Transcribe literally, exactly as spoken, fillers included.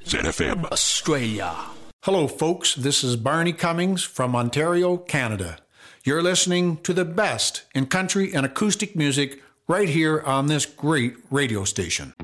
Z F M Australia. Hello, folks. This is Barney Cummings from Ontario, Canada. You're listening to the best in country and acoustic music right here on this great radio station.